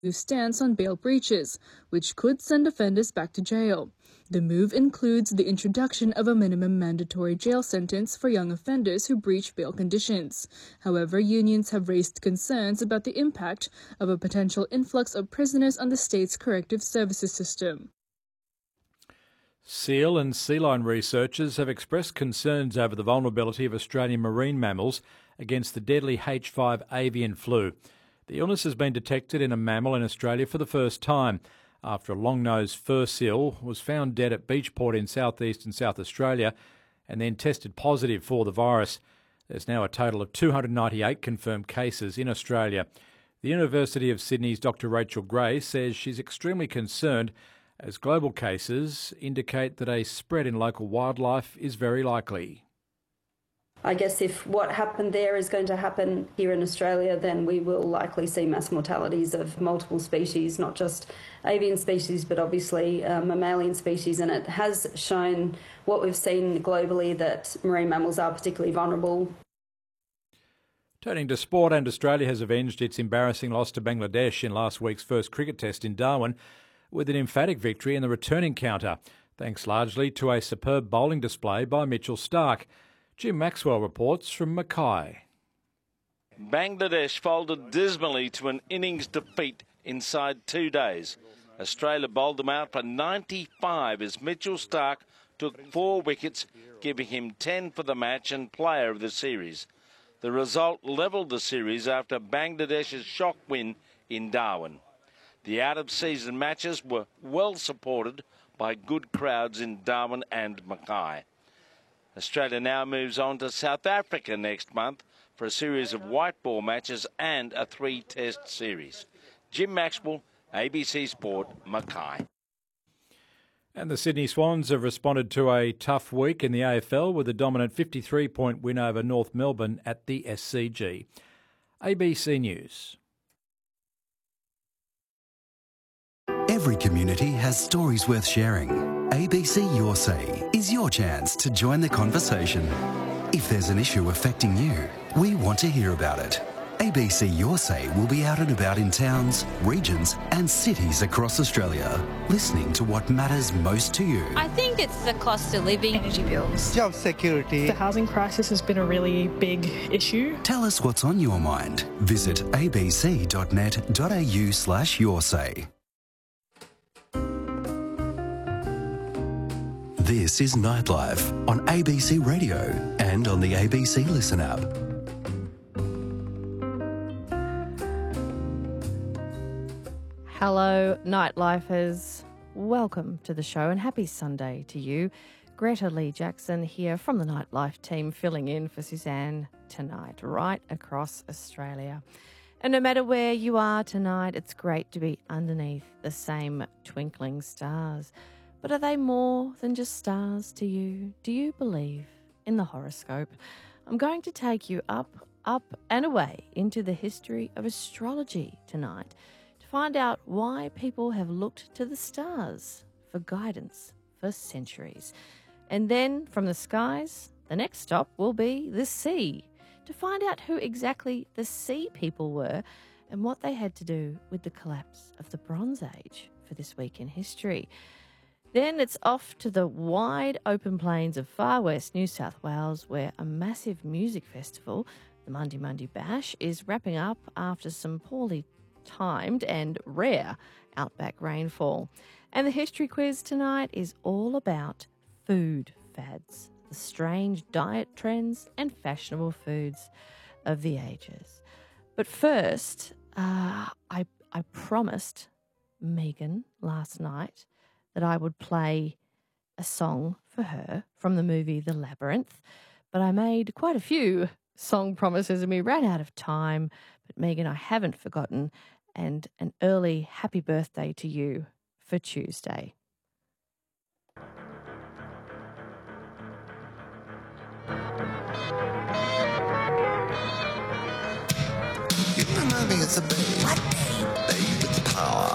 stance on bail breaches, which could send offenders back to jail. The move includes the introduction of a minimum mandatory jail sentence for young offenders who breach bail conditions. However, unions have raised concerns about the impact of a potential influx of prisoners on the state's corrective services system. Seal and sea lion researchers have expressed concerns over the vulnerability of Australian marine mammals against the deadly H5 avian flu. The illness has been detected in a mammal in Australia for the first time after a long-nosed fur seal was found dead at Beachport in southeast and South Australia and then tested positive for the virus. There's now a total of 298 confirmed cases in Australia. The University of Sydney's Dr. Rachel Gray says she's extremely concerned as global cases indicate that a spread in local wildlife is very likely. I guess if what happened there is going to happen here in Australia, then we will likely see mass mortalities of multiple species, not just avian species, but obviously mammalian species. And it has shown what we've seen globally, that marine mammals are particularly vulnerable. Turning to sport, and Australia has avenged its embarrassing loss to Bangladesh in last week's first cricket test in Darwin with an emphatic victory in the return encounter, thanks largely to a superb bowling display by Mitchell Starc. Jim Maxwell reports from Mackay. Bangladesh folded dismally to an innings defeat inside 2 days. Australia bowled them out for 95 as Mitchell Starc took 4 wickets, giving him 10 for the match and player of the series. The result levelled the series after Bangladesh's shock win in Darwin. The out-of-season matches were well supported by good crowds in Darwin and Mackay. Australia now moves on to South Africa next month for a series of white ball matches and a 3-test series. Jim Maxwell, ABC Sport, Mackay. And the Sydney Swans have responded to a tough week in the AFL with a dominant 53-point win over North Melbourne at the SCG. ABC News. Every community has stories worth sharing. ABC Your Say is your chance to join the conversation. If there's an issue affecting you, we want to hear about it. ABC Your Say will be out and about in towns, regions and cities across Australia, listening to what matters most to you. I think it's the cost of living, energy bills, job security. The housing crisis has been a really big issue. Tell us what's on your mind. Visit abc.net.au/yoursay. This is Nightlife on ABC Radio and on the ABC Listen app. Hello, Nightlifers. Welcome to the show and happy Sunday to you. Greta Lee Jackson here from the Nightlife team, filling in for Suzanne tonight, right across Australia. And no matter where you are tonight, it's great to be underneath the same twinkling stars. But are they more than just stars to you? Do you believe in the horoscope? I'm going to take you up and away into the history of astrology tonight to find out why people have looked to the stars for guidance for centuries. And then from the skies, the next stop will be the sea to find out who exactly the sea people were and what they had to do with the collapse of the Bronze Age for this week in history. Then it's off to the wide open plains of far west New South Wales, where a massive music festival, the Mundi Mundi Bash, is wrapping up after some poorly timed and rare outback rainfall. And the history quiz tonight is all about food fads, the strange diet trends and fashionable foods of the ages. But first, I promised Megan last night that I would play a song for her from the movie The Labyrinth, but I made quite a few song promises and we ran out of time. But Megan, I haven't forgotten, and an early happy birthday to you for Tuesday. You remind me it's a babe. What babe? Babe with the power.